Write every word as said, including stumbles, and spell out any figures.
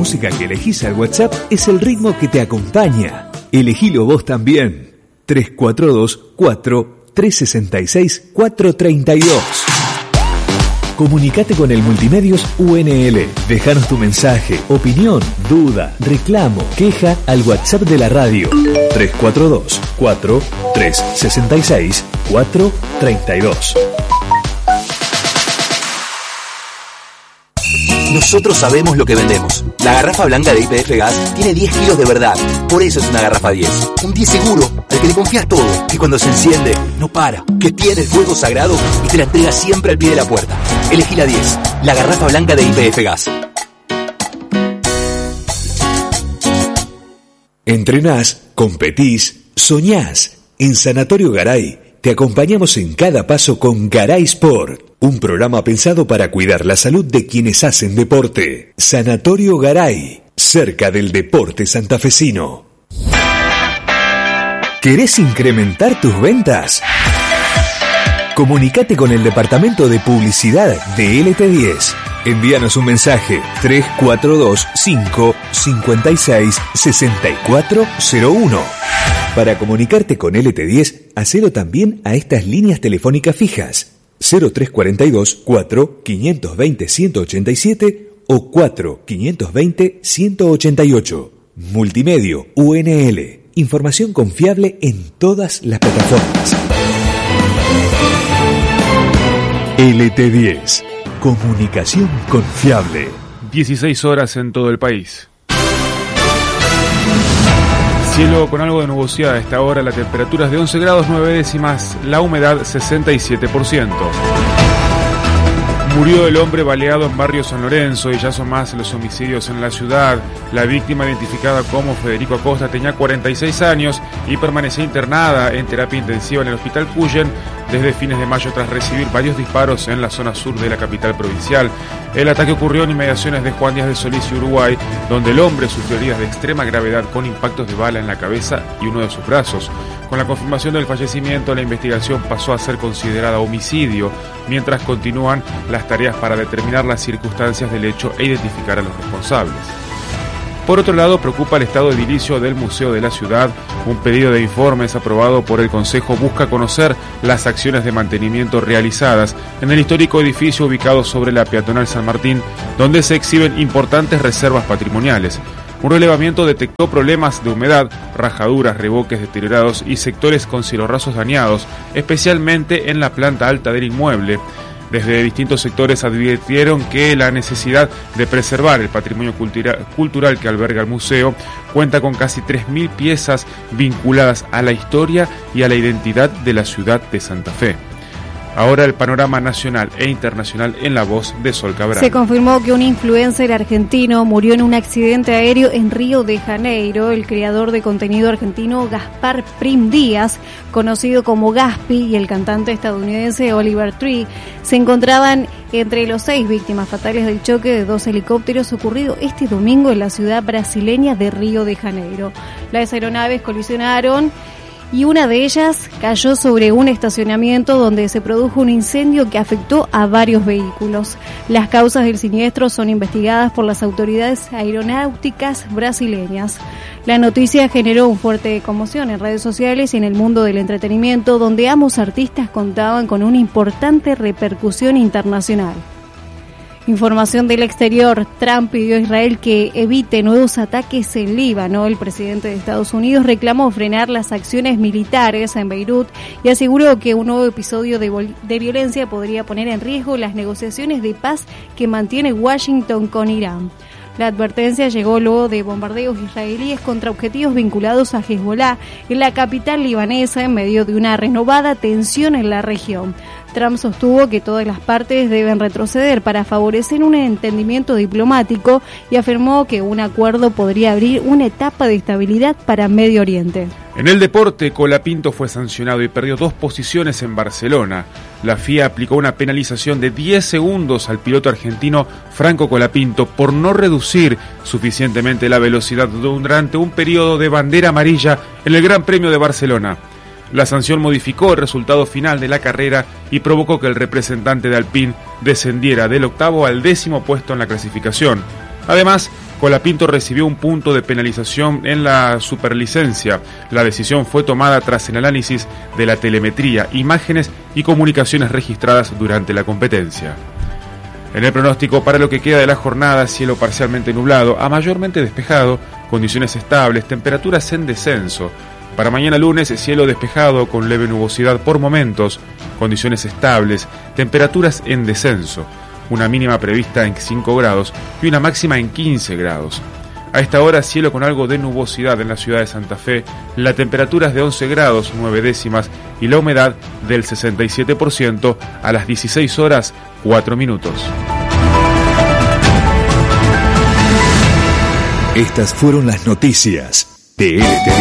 música que elegís al WhatsApp es el ritmo que te acompaña. Elegilo vos también. tres cuatro dos, cuatro, tres seis seis, cuatro tres dos. Comunicate con el Multimedios U N L. Déjanos tu mensaje, opinión, duda, reclamo, queja al WhatsApp de la radio. tres cuatro dos, cuatro, tres seis seis, cuatro tres dos. Nosotros sabemos lo que vendemos. La garrafa blanca de Y P F Gas tiene diez kilos de verdad. Por eso es una garrafa diez. Un diez seguro, al que le confías todo. Que cuando se enciende, no para. Que tiene el fuego sagrado y te la entrega siempre al pie de la puerta. Elegí la diez. La garrafa blanca de Y P F Gas. Entrenás, competís, soñás. En Sanatorio Garay te acompañamos en cada paso con Garay Sport, un programa pensado para cuidar la salud de quienes hacen deporte. Sanatorio Garay, cerca del deporte santafesino. ¿Querés incrementar tus ventas? Comunicate con el departamento de publicidad de L T diez. Envíanos un mensaje tres cuatro dos, cinco, cinco seis, seis cuatro cero uno. Para comunicarte con L T diez, hacelo también a estas líneas telefónicas fijas: cero tres cuatro dos, cuatro, cinco dos cero, uno ocho siete o cuatro, cinco dos cero, uno ocho ocho. Multimedio U N L. Información confiable en todas las plataformas. L T diez. Comunicación confiable. dieciséis horas en todo el país. Cielo con algo de nubosidad a esta hora, la temperatura es de once grados nueve décimas, la humedad sesenta y siete por ciento. Murió el hombre baleado en barrio San Lorenzo y ya son más los homicidios en la ciudad. La víctima, identificada como Federico Acosta, tenía cuarenta y seis años y permanecía internada en terapia intensiva en el hospital Cuyen desde fines de mayo tras recibir varios disparos en la zona sur de la capital provincial. El ataque ocurrió en inmediaciones de Juan Díaz de Solís y Uruguay, donde el hombre sufrió heridas de extrema gravedad con impactos de bala en la cabeza y uno de sus brazos. Con la confirmación del fallecimiento, la investigación pasó a ser considerada homicidio, mientras continúan las tareas para determinar las circunstancias del hecho e identificar a los responsables. Por otro lado, preocupa el estado edilicio del Museo de la Ciudad. Un pedido de informes aprobado por el Consejo busca conocer las acciones de mantenimiento realizadas en el histórico edificio ubicado sobre la peatonal San Martín, donde se exhiben importantes reservas patrimoniales. Un relevamiento detectó problemas de humedad, rajaduras, revoques deteriorados y sectores con cielos dañados, especialmente en la planta alta del inmueble. Desde distintos sectores advirtieron que la necesidad de preservar el patrimonio cultura, cultural que alberga el museo cuenta con casi tres mil piezas vinculadas a la historia y a la identidad de la ciudad de Santa Fe. Ahora el panorama nacional e internacional en la voz de Sol Cabral. Se confirmó que un influencer argentino murió en un accidente aéreo en Río de Janeiro. El creador de contenido argentino Gaspar Prim Díaz, conocido como Gaspi, y el cantante estadounidense Oliver Tree se encontraban entre los seis víctimas fatales del choque de dos helicópteros ocurrido este domingo en la ciudad brasileña de Río de Janeiro. Las aeronaves colisionaron y una de ellas cayó sobre un estacionamiento donde se produjo un incendio que afectó a varios vehículos. Las causas del siniestro son investigadas por las autoridades aeronáuticas brasileñas. La noticia generó una fuerte conmoción en redes sociales y en el mundo del entretenimiento, donde ambos artistas contaban con una importante repercusión internacional. Información del exterior. Trump pidió a Israel que evite nuevos ataques en Líbano. El presidente de Estados Unidos reclamó frenar las acciones militares en Beirut y aseguró que un nuevo episodio de, vol- de violencia podría poner en riesgo las negociaciones de paz que mantiene Washington con Irán. La advertencia llegó luego de bombardeos israelíes contra objetivos vinculados a Hezbollah en la capital libanesa en medio de una renovada tensión en la región. Trump sostuvo que todas las partes deben retroceder para favorecer un entendimiento diplomático y afirmó que un acuerdo podría abrir una etapa de estabilidad para Medio Oriente. En el deporte, Colapinto fue sancionado y perdió dos posiciones en Barcelona. La F I A aplicó una penalización de diez segundos al piloto argentino Franco Colapinto por no reducir suficientemente la velocidad durante un periodo de bandera amarilla en el Gran Premio de Barcelona. La sanción modificó el resultado final de la carrera y provocó que el representante de Alpine descendiera del octavo al décimo puesto en la clasificación. Además, Colapinto recibió un punto de penalización en la superlicencia. La decisión fue tomada tras el análisis de la telemetría, imágenes y comunicaciones registradas durante la competencia. En el pronóstico para lo que queda de la jornada, cielo parcialmente nublado a mayormente despejado, condiciones estables, temperaturas en descenso. Para mañana lunes, cielo despejado con leve nubosidad por momentos, condiciones estables, temperaturas en descenso. Una mínima prevista en cinco grados y una máxima en quince grados. A esta hora, cielo con algo de nubosidad en la ciudad de Santa Fe, la temperatura es de once grados nueve décimas y la humedad del sesenta y siete por ciento a las dieciséis horas cuatro minutos. Estas fueron las noticias de L T D.